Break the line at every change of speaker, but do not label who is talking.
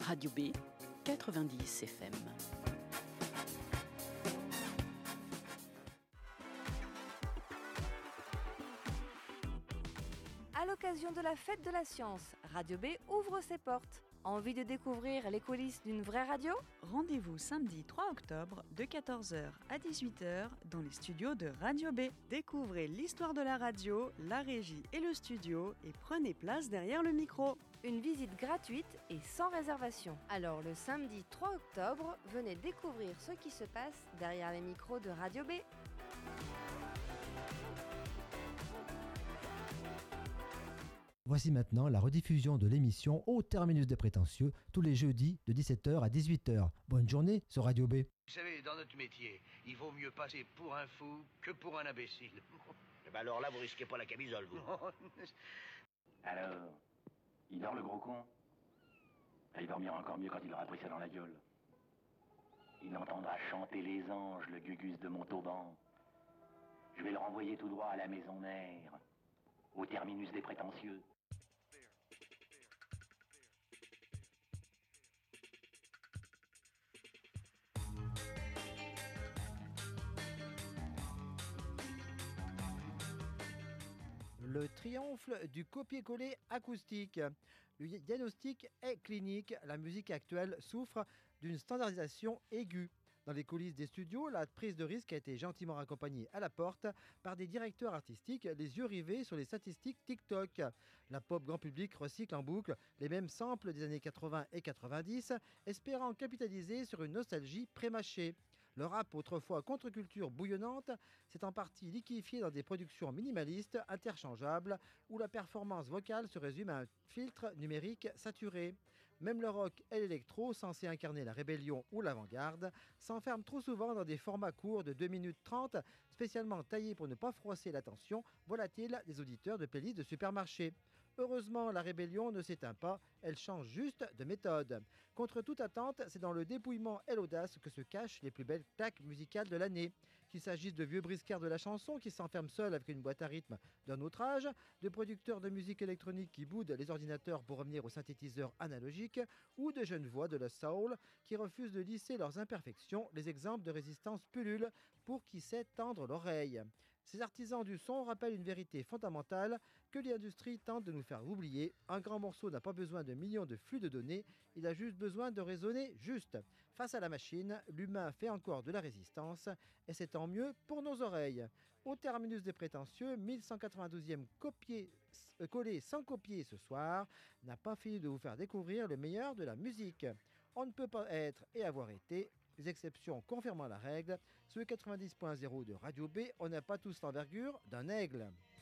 Radio B, 90 FM.
À l'occasion de la fête de la science, Radio B ouvre ses portes. Envie de découvrir les coulisses d'une vraie radio ?
Rendez-vous samedi 3 octobre de 14h à 18h dans les studios de Radio B. Découvrez l'histoire de la radio, la régie et le studio et prenez place derrière le micro.
Une visite gratuite et sans réservation. Alors le samedi 3 octobre, venez découvrir ce qui se passe derrière les micros de Radio B.
Voici maintenant la rediffusion de l'émission Au terminus des prétentieux, tous les jeudis de 17h à 18h. Bonne journée sur Radio B.
Vous savez, dans notre métier, il vaut mieux passer pour un fou que pour un imbécile.
Eh ben alors là, vous risquez pas la camisole, vous.
Alors, il dort le gros con? Il dormira encore mieux quand il aura pris ça dans la gueule. Il entendra chanter les anges, le gugus de Montauban. Je vais le renvoyer tout droit à la maison mère, au terminus des prétentieux.
Le triomphe du copier-coller acoustique. Le diagnostic est clinique. La musique actuelle souffre d'une standardisation aiguë. Dans les coulisses des studios, la prise de risque a été gentiment accompagnée à la porte par des directeurs artistiques les yeux rivés sur les statistiques TikTok. La pop grand public recycle en boucle les mêmes samples des années 80 et 90, espérant capitaliser sur une nostalgie prémâchée. Le rap, autrefois contre-culture bouillonnante, s'est en partie liquéfié dans des productions minimalistes, interchangeables, où la performance vocale se résume à un filtre numérique saturé. Même le rock et l'électro, censés incarner la rébellion ou l'avant-garde, s'enferment trop souvent dans des formats courts de 2 minutes 30, spécialement taillés pour ne pas froisser l'attention volatile des auditeurs de playlists de supermarché. Heureusement, la rébellion ne s'éteint pas, elle change juste de méthode. Contre toute attente, c'est dans le dépouillement et l'audace que se cachent les plus belles claques musicales de l'année. Qu'il s'agisse de vieux briscards de la chanson qui s'enferment seuls avec une boîte à rythme d'un autre âge, de producteurs de musique électronique qui boudent les ordinateurs pour revenir aux synthétiseurs analogiques, ou de jeunes voix de la soul qui refusent de lisser leurs imperfections, les exemples de résistance pullulent pour qui sait tendre l'oreille. Ces artisans du son rappellent une vérité fondamentale que l'industrie tente de nous faire oublier. Un grand morceau n'a pas besoin de millions de flux de données, il a juste besoin de résonner juste. Face à la machine, l'humain fait encore de la résistance et c'est tant mieux pour nos oreilles. Au terminus des prétentieux, 1192e collé sans copier ce soir, n'a pas fini de vous faire découvrir le meilleur de la musique. On ne peut pas être et avoir été. Les exceptions confirmant la règle, sur le 90.0 de Radio B, on n'a pas tous l'envergure d'un aigle.